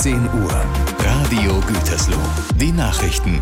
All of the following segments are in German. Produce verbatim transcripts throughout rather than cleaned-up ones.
zehn Uhr. Radio Gütersloh. Die Nachrichten.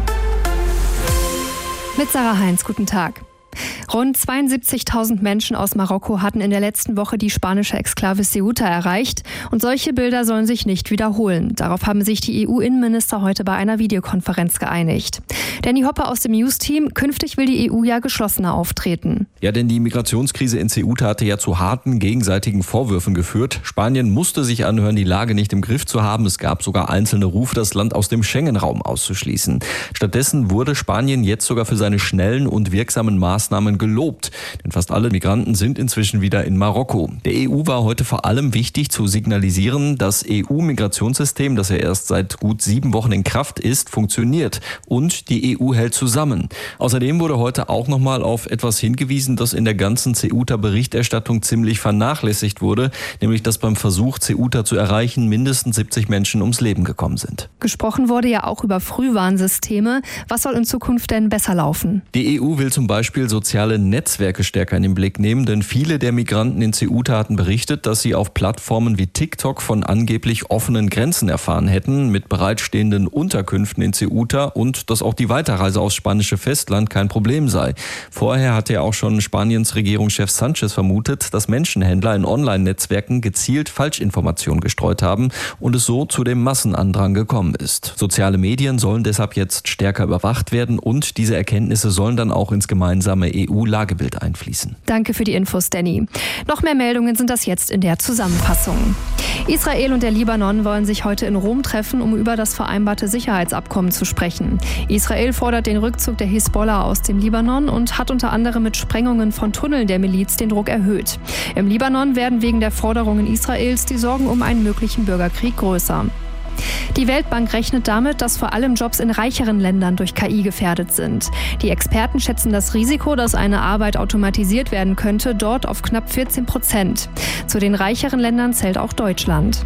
Mit Sarah Heinz, guten Tag. Rund zweiundsiebzigtausend Menschen aus Marokko hatten in der letzten Woche die spanische Exklave Ceuta erreicht. Und solche Bilder sollen sich nicht wiederholen. Darauf haben sich die E U-Innenminister heute bei einer Videokonferenz geeinigt. Danny Hopper aus dem News-Team: Künftig will die E U ja geschlossener auftreten. Ja, denn die Migrationskrise in Ceuta hatte ja zu harten gegenseitigen Vorwürfen geführt. Spanien musste sich anhören, die Lage nicht im Griff zu haben. Es gab sogar einzelne Rufe, das Land aus dem Schengen-Raum auszuschließen. Stattdessen wurde Spanien jetzt sogar für seine schnellen und wirksamen Maßnahmen gelobt. Denn fast alle Migranten sind inzwischen wieder in Marokko. Der E U war heute vor allem wichtig zu signalisieren, das E U-Migrationssystem, das ja erst seit gut sieben Wochen in Kraft ist, funktioniert. Und die E U hält zusammen. Außerdem wurde heute auch nochmal auf etwas hingewiesen, das in der ganzen Ceuta-Berichterstattung ziemlich vernachlässigt wurde, nämlich dass beim Versuch, Ceuta zu erreichen, mindestens siebzig Menschen ums Leben gekommen sind. Gesprochen wurde ja auch über Frühwarnsysteme. Was soll in Zukunft denn besser laufen? Die E U will zum Beispiel soziale Netzwerke stärker in den Blick nehmen, denn viele der Migranten in Ceuta hatten berichtet, dass sie auf Plattformen wie TikTok von angeblich offenen Grenzen erfahren hätten, mit bereitstehenden Unterkünften in Ceuta, und dass auch die Weiterreise aufs spanische Festland kein Problem sei. Vorher hatte ja auch schon Spaniens Regierungschef Sanchez vermutet, dass Menschenhändler in Online-Netzwerken gezielt Falschinformationen gestreut haben und es so zu dem Massenandrang gekommen ist. Soziale Medien sollen deshalb jetzt stärker überwacht werden und diese Erkenntnisse sollen dann auch ins gemeinsame E U-Lagebild einfließen. Danke für die Infos, Danny. Noch mehr Meldungen sind das jetzt in der Zusammenfassung. Israel und der Libanon wollen sich heute in Rom treffen, um über das vereinbarte Sicherheitsabkommen zu sprechen. Israel fordert den Rückzug der Hisbollah aus dem Libanon und hat unter anderem mit Sprengungen von Tunneln der Miliz den Druck erhöht. Im Libanon werden wegen der Forderungen Israels die Sorgen um einen möglichen Bürgerkrieg größer. Die Weltbank rechnet damit, dass vor allem Jobs in reicheren Ländern durch K I gefährdet sind. Die Experten schätzen das Risiko, dass eine Arbeit automatisiert werden könnte, dort auf knapp vierzehn Prozent. Zu den reicheren Ländern zählt auch Deutschland.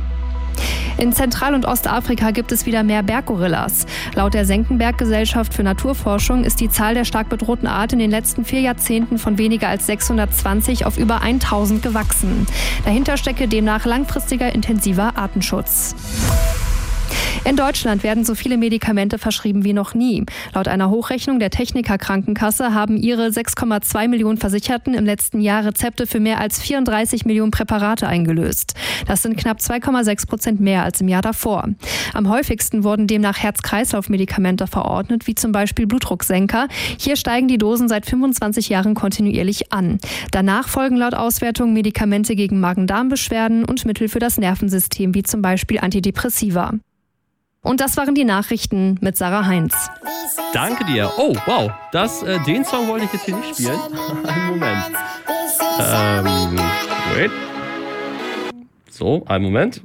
In Zentral- und Ostafrika gibt es wieder mehr Berggorillas. Laut der Senckenberg-Gesellschaft für Naturforschung ist die Zahl der stark bedrohten Art in den letzten vier Jahrzehnten von weniger als sechshundertzwanzig auf über tausend gewachsen. Dahinter stecke demnach langfristiger intensiver Artenschutz. In Deutschland werden so viele Medikamente verschrieben wie noch nie. Laut einer Hochrechnung der Techniker Krankenkasse haben ihre sechs Komma zwei Millionen Versicherten im letzten Jahr Rezepte für mehr als vierunddreißig Millionen Präparate eingelöst. Das sind knapp zwei Komma sechs Prozent mehr als im Jahr davor. Am häufigsten wurden demnach Herz-Kreislauf-Medikamente verordnet, wie zum Beispiel Blutdrucksenker. Hier steigen die Dosen seit fünfundzwanzig Jahren kontinuierlich an. Danach folgen laut Auswertung Medikamente gegen Magen-Darm-Beschwerden und Mittel für das Nervensystem, wie zum Beispiel Antidepressiva. Und das waren die Nachrichten mit Sarah Heinz. Danke dir. Oh, wow. Das, äh, den Song wollte ich jetzt hier nicht spielen. Einen Moment. Ähm, wait. So, einen Moment.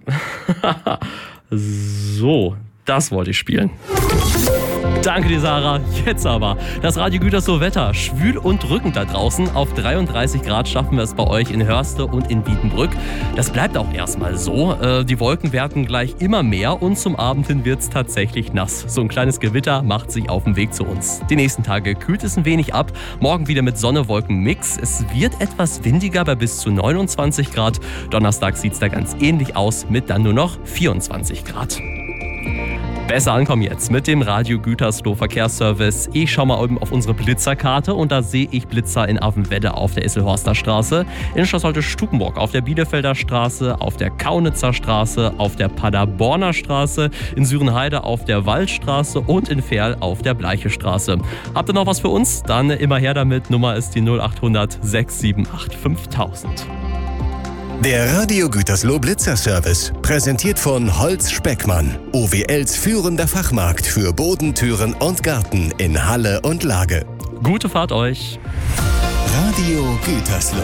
So, das wollte ich spielen. Danke dir, Sarah. Jetzt aber das Radio Gütersloh Wetter. Schwül und drückend da draußen. Auf dreiunddreißig Grad schaffen wir es bei euch in Hörste und in Wiedenbrück. Das bleibt auch erstmal so. Äh, die Wolken werden gleich immer mehr und zum Abend hin wird es tatsächlich nass. So ein kleines Gewitter macht sich auf den Weg zu uns. Die nächsten Tage kühlt es ein wenig ab. Morgen wieder mit Sonne-Wolken-Mix. Es wird etwas windiger bei bis zu neunundzwanzig Grad. Donnerstag sieht es da ganz ähnlich aus mit dann nur noch vierundzwanzig Grad. Besser ankommen jetzt mit dem Radio Gütersloh Verkehrsservice. Ich schaue mal oben auf unsere Blitzerkarte und da sehe ich Blitzer in Affenwedde auf der Isselhorster Straße, in Schloss Holte-Stukenburg auf der Bielefelder Straße, auf der Kaunitzer Straße, auf der Paderborner Straße, in Sürenheide auf der Waldstraße und in Verl auf der Bleiche Straße. Habt ihr noch was für uns? Dann immer her damit. Nummer ist die null acht hundert sechs sieben acht fünftausend. Der Radio Gütersloh Blitzer Service, präsentiert von Holz Speckmann, O W Ls führender Fachmarkt für Boden, Türen und Garten in Halle und Lage. Gute Fahrt euch. Radio Gütersloh.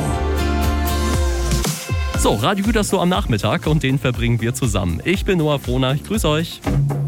So, Radio Gütersloh am Nachmittag und den verbringen wir zusammen. Ich bin Noah Frohner, ich grüße euch.